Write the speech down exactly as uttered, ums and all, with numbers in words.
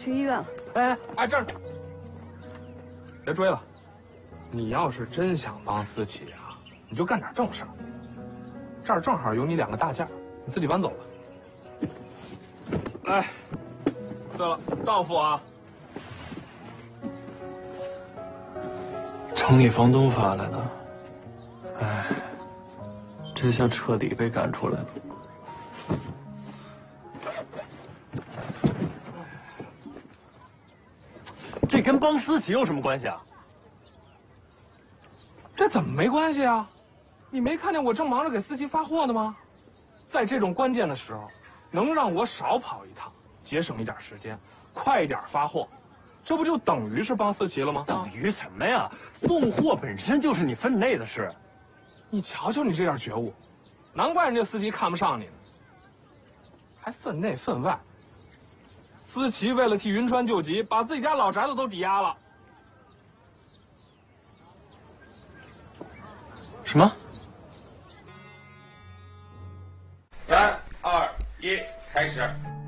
去医院了。 哎哎，这儿，别追了。你要是真想帮思琪啊，你就干点正事儿。这儿正好有你两个大件，你自己搬走吧。哎，对了，到付啊。 城里房东发来的。哎，这下彻底被赶出来了。 这跟帮思琪有什么关系啊？ 这怎么没关系啊？你没看见我正忙着给思琪发货呢吗？在这种关键的时候，能让我少跑一趟，节省一点时间，快一点发货，这不就等于是帮思琪了吗？ 等于什么呀？送货本身就是你分内的事。 你瞧瞧你这点觉悟，难怪人家思琪看不上你呢。还分内分外。 思琪为了替云川救急，把自己家老宅子都抵押了。 什么？ 三二一，开始。